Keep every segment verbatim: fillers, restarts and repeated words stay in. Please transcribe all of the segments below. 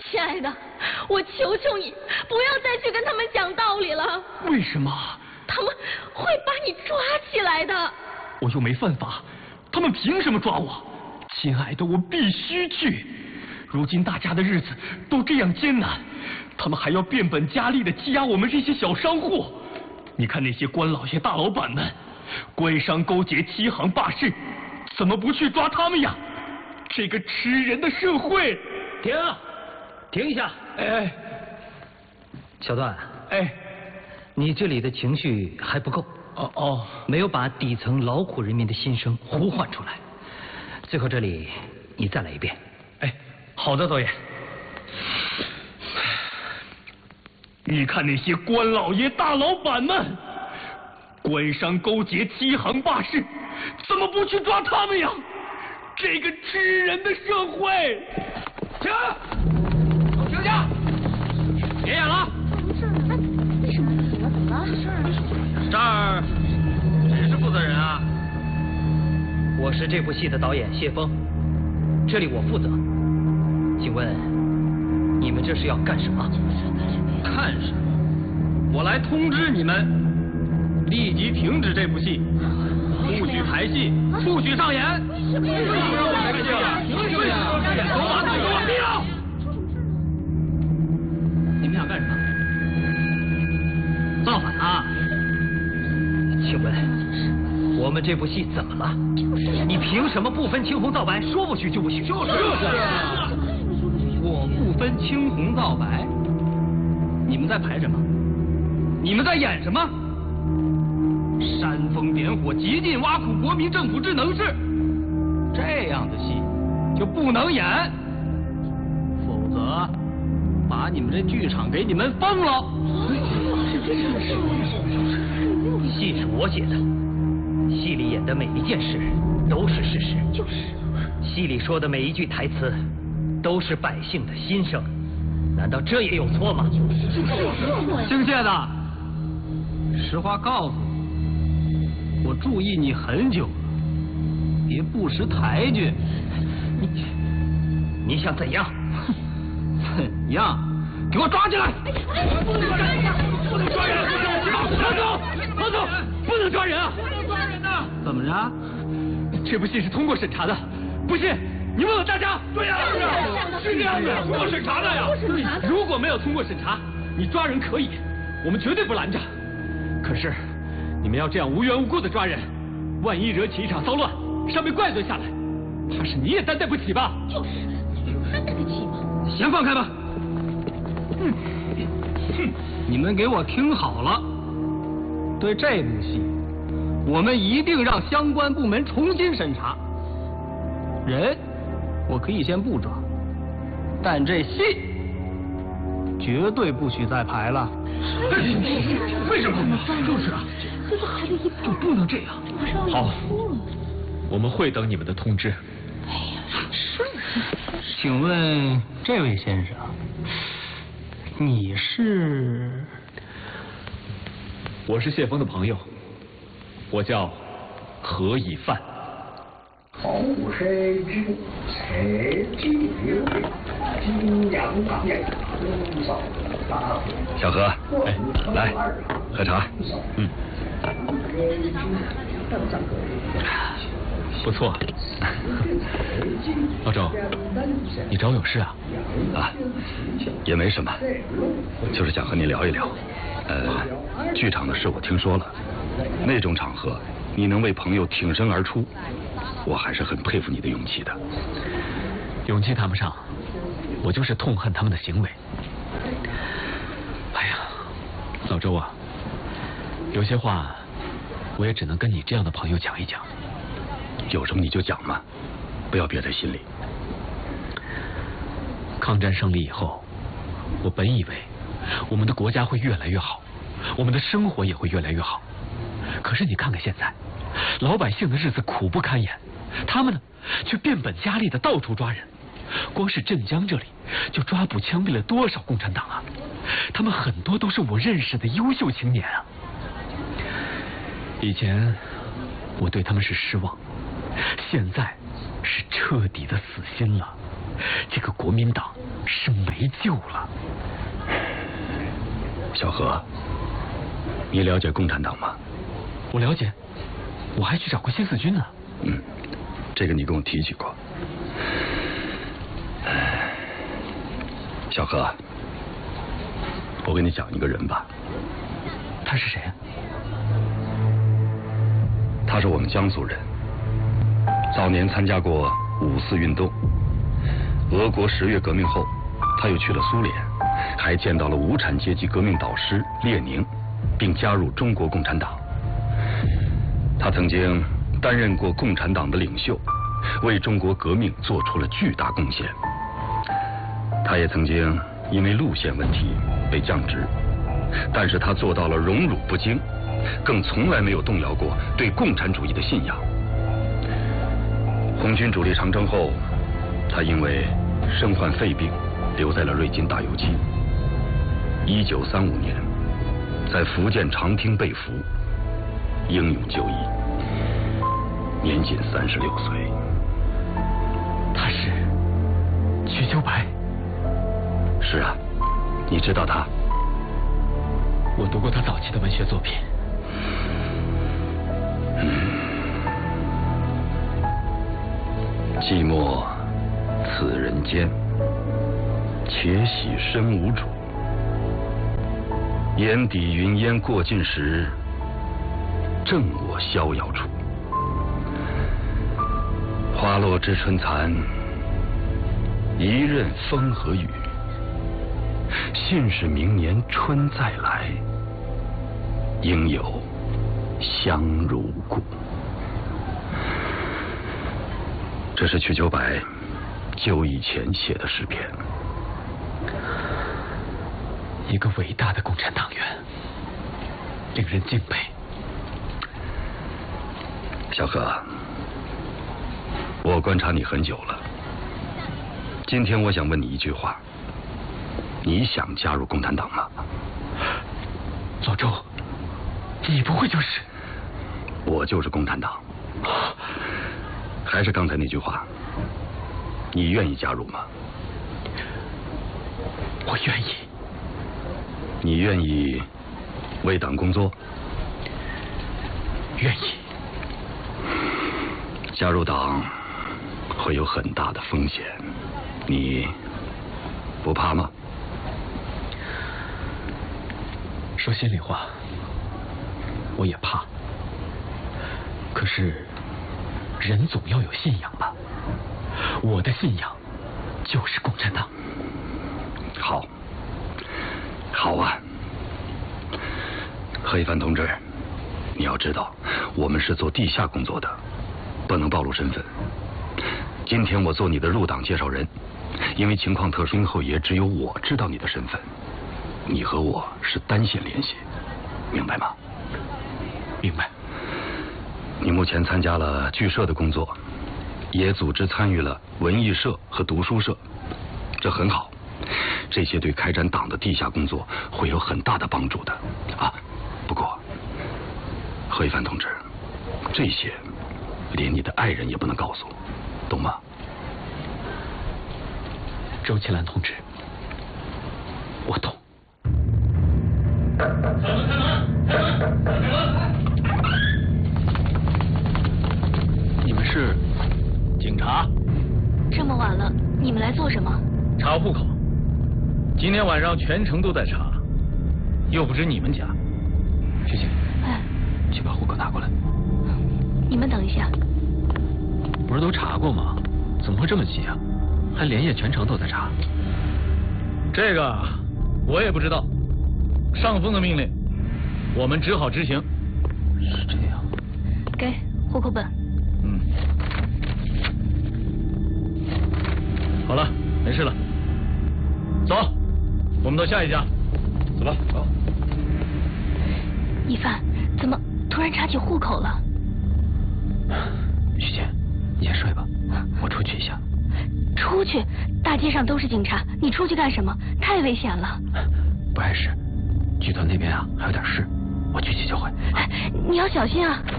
亲爱的，我求求你，不要再去跟他们讲道理了。 为什么？ 他们会把你抓起来的。 我又没犯法，他们凭什么抓我？亲爱的，我必须去。如今大家的日子都这样艰难，他们还要变本加厉地欺压我们这些小商户。你看那些官老爷、大老板们，官商勾结、欺行霸市，怎么不去抓他们呀？这个吃人的社会！ 停，停一下！ 哎， 小段， 哎， 你这里的情绪还不够。 哦哦， 没有把底层劳苦人民的心声呼唤出来。最后这里，你再来一遍。 哎，好的，导演。你看那些官老爷、大老板们，官商勾结、欺行霸市，怎么不去抓他们呀？这个吃人的社会！停！都停下！别演了！ 怎么事儿？为什么怎么了？怎么了？事儿？ 这儿谁是负责人啊？ 我是这部戏的导演谢峰，这里我负责。请问你们这是要干什么？ 看什么？我来通知你们，立即停止这部戏，不许排戏，不许上演。 为什么呀？ 为什么让我排戏啊？凭什么呀？都把嘴给我闭上！你们想干什么？造反啊！ 请问我们这部戏怎么了？你凭什么不分青红皂白，说不许就不许？ 就是就是啊！我不分青红皂白。你们在排什么？你们在演什么？煽风点火、极尽挖苦国民政府之能事，这样的戏就不能演，否则把你们这剧场给你们封了。 戏是我写的，戏里演的每一件事都是事实， 就是戏里说的每一句台词都是百姓的心声。难道这也有错吗？ 姓谢的，实话告诉你，我注意你很久了，别不识抬举。 你你想怎样？ 怎样？给我抓起来！ 不能抓人！ 不能抓人！放走！放走！不能抓人啊！ 不能抓人呐！ 怎么着？这部戏是通过审查的，不信你问问大家。 对呀，是啊，是这样的，通过审查的呀。 如果没有通过审查，你抓人可以，我们绝对不拦着。可是你们要这样无缘无故的抓人，万一惹起一场骚乱，上面怪罪下来，怕是你也担待不起吧？ 就是，他担得起吗？ 先放开吧。嗯，哼，你们给我听好了，对这部戏，我们一定让相关部门重新审查。人，我可以先不抓，但这戏绝对不许再排了。 为什么？就是啊， 这个排了一半， 就不能这样。 好，我们会等你们的通知。 哎呀，是。 请问这位先生，你是？ 我是谢峰的朋友，我叫何以范。 后世之谁之流，金阳大宴，红烧大小何，哎，来喝茶。嗯， 不错。老周，你找我有事啊？ 啊，也没什么，就是想和你聊一聊。呃，剧场的事我听说了，那种场合你能为朋友挺身而出，我还是很佩服你的勇气的。 勇气谈不上，我就是痛恨他们的行为。哎呀，老周啊，有些话我也只能跟你这样的朋友讲一讲。 有什么你就讲嘛，不要憋在心里。 抗战胜利以后，我本以为我们的国家会越来越好，我们的生活也会越来越好。可是你看看现在，老百姓的日子苦不堪言，他们呢却变本加厉的到处抓人。光是镇江这里就抓捕枪毙了多少共产党啊！他们很多都是我认识的优秀青年啊。以前我对他们是失望，现在是彻底的死心了。这个国民党是没救了。 小何，你了解共产党吗？ 我了解，我还去找过新四军呢。 嗯，这个你跟我提起过。小何，我跟你讲一个人吧。 他是谁啊？ 他是我们江苏人，早年参加过五四运动，俄国十月革命后，他又去了苏联，还见到了无产阶级革命导师列宁，并加入中国共产党。他曾经担任过共产党的领袖，为中国革命做出了巨大贡献。他也曾经因为路线问题被降职，但是他做到了荣辱不惊，更从来没有动摇过对共产主义的信仰。红军主力长征后，他因为身患肺病，留在了瑞金大游击。一九三五年，在福建长汀被俘，英勇就义，年仅三十六岁。 他是瞿秋白。 是啊，你知道他？ 我读过他早期的文学作品。 嗯，寂寞此人间，且喜身无主。眼底云烟过尽时，正我逍遥处。花落知春残，一任风和雨。信是明年春再来，应有香如故。这是瞿秋白就义前写的诗篇。 一个伟大的共产党员，令人敬佩。 小何，我观察你很久了，今天我想问你一句话，你想加入共产党吗？ 老周，你不会就是？ 我就是共产党。还是刚才那句话，你愿意加入吗？ 我愿意。 你愿意为党工作？ 愿意。 加入党会有很大的风险，你不怕吗？ 说心里话，我也怕。可是，人总要有信仰吧？我的信仰就是共产党。 好，好啊，何一帆同志，你要知道，我们是做地下工作的，不能暴露身份。今天我做你的入党介绍人，因为情况特殊，今后也只有我知道你的身份。你和我是单线联系，明白吗？ 明白。 你目前参加了剧社的工作，也组织参与了文艺社和读书社，这很好。这些对开展党的地下工作会有很大的帮助的啊。不过，何一帆同志，这些连你的爱人也不能告诉，懂吗？ 周启兰同志，我懂。 你们是警察？ 这么晚了，你们来做什么？ 查户口。今天晚上全城都在查，又不止你们家。 学姐， 哎， 去把户口拿过来。 你们等一下。 不是都查过吗？怎么会这么急啊？还连夜全城都在查。 这个我也不知道，上峰的命令，我们只好执行。 是这样。 给户口本。 嗯。好了，没事了。走，我们到下一家。走吧。走。 一帆，怎么突然查起户口了？ 徐姐，你先睡吧，我出去一下。 出去？大街上都是警察，你出去干什么？太危险了。 不碍事，剧团那边啊还有点事，我去急就回。 哎，你要小心啊！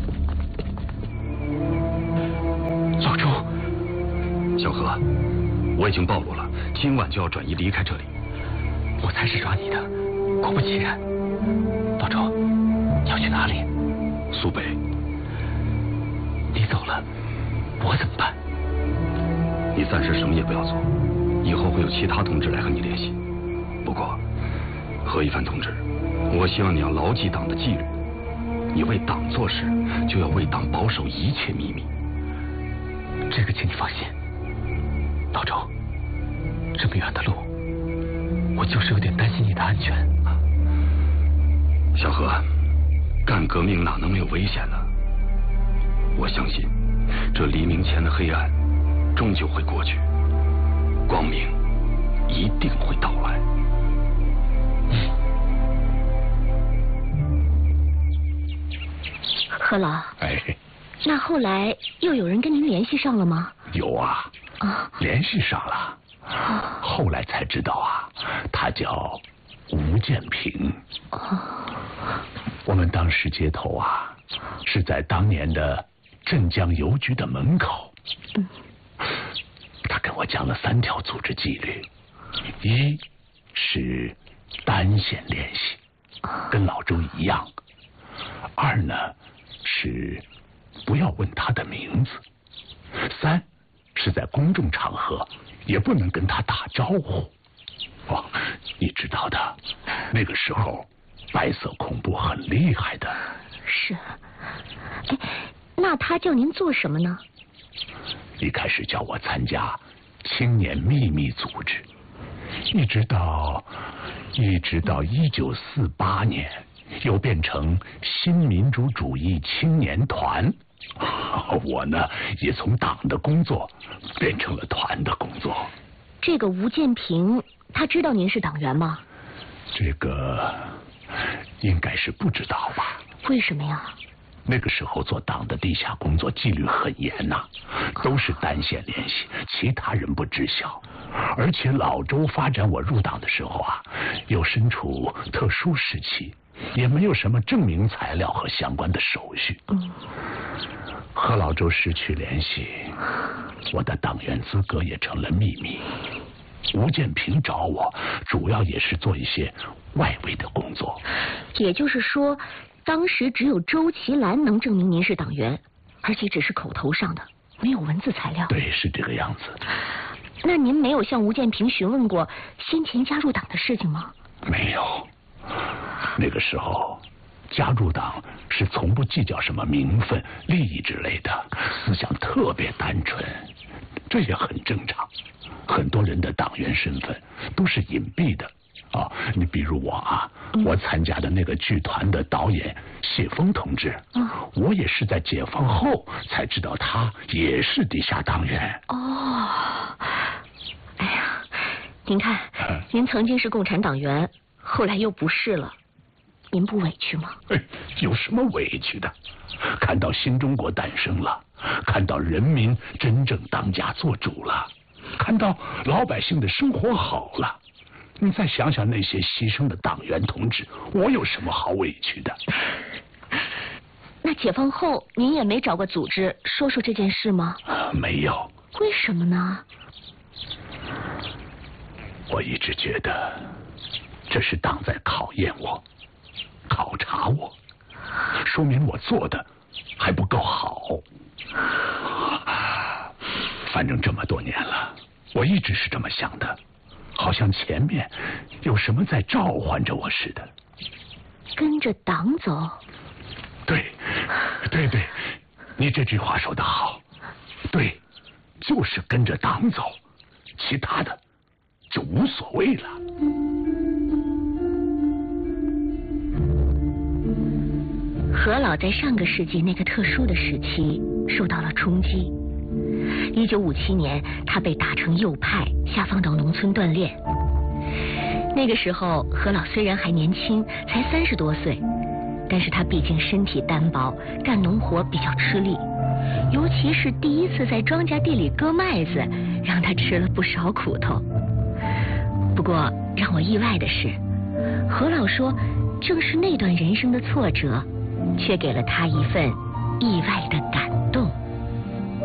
老周， 小何， 我已经暴露了，今晚就要转移离开这里。 我才是抓你的，果不其然。老周，你要去哪里？ 苏北。 你走了，我怎么办？ 你暂时什么也不要做，以后会有其他同志来和你联系。不过，何一帆同志，我希望你要牢记党的纪律。你为党做事，就要为党保守一切秘密。 这个请你放心。老周，这么远的路，我就是有点担心你的安全。 小何，干革命哪能没有危险呢？我相信，这黎明前的黑暗终究会过去，光明一定会到来。 何老， 哎， 那后来又有人跟您联系上了吗？ 有啊， 啊， 联系上了。后来才知道啊，他叫吴建平。 哦， 我们当时接头啊，是在当年的镇江邮局的门口。 嗯， 他跟我讲了三条组织纪律：一是单线联系，跟老周一样；二呢是不要问他的名字；三是在公众场合也不能跟他打招呼。哦，你知道的，那个时候白色恐怖很厉害的。 是。哎，那他叫您做什么呢？ 一开始叫我参加青年秘密组织，一直到一直到一九四八年，又变成新民主主义青年团。我呢，也从党的工作变成了团的工作。 这个吴建平，他知道您是党员吗？ 这个应该是不知道吧？ 为什么呀？ 那个时候做党的地下工作纪律很严呐、啊，都是单线联系，其他人不知晓。而且老周发展我入党的时候啊，又身处特殊时期，也没有什么证明材料和相关的手续。 嗯， 和老周失去联系，我的党员资格也成了秘密。吴建平找我，主要也是做一些外围的工作。 也就是说，当时只有周其兰能证明您是党员，而且只是口头上的，没有文字材料。 对，是这个样子。 那您没有向吴建平询问过先前加入党的事情吗？ 没有。那个时候加入党是从不计较什么名分利益之类的，思想特别单纯，这也很正常。很多人的党员身份都是隐蔽的啊，你比如我啊，嗯、我参加的那个剧团的导演谢峰同志，嗯、我也是在解放后才知道他也是地下党员。 哦，哎呀，您看，嗯、您曾经是共产党员，后来又不是了，您不委屈吗？ 哎，有什么委屈的？看到新中国诞生了，看到人民真正当家做主了，看到老百姓的生活好了，你再想想那些牺牲的党员同志，我有什么好委屈的？ 那解放后您也没找过组织说说这件事吗？ 啊，没有。 为什么呢？ 我一直觉得这是党在考验我，考察我，说明我做的还不够好。反正这么多年了，我一直是这么想的，好像前面有什么在召唤着我似的。 跟着党走？ 对，对对，你这句话说得好。对，就是跟着党走，其他的就无所谓了。 何老在上个世纪那个特殊的时期受到了冲击。一九五七年，他被打成右派，下放到农村锻炼。那个时候，何老虽然还年轻，才三十多岁，但是他毕竟身体单薄，干农活比较吃力，尤其是第一次在庄稼地里割麦子，让他吃了不少苦头。不过让我意外的是，何老说，正是那段人生的挫折，却给了他一份意外的感动。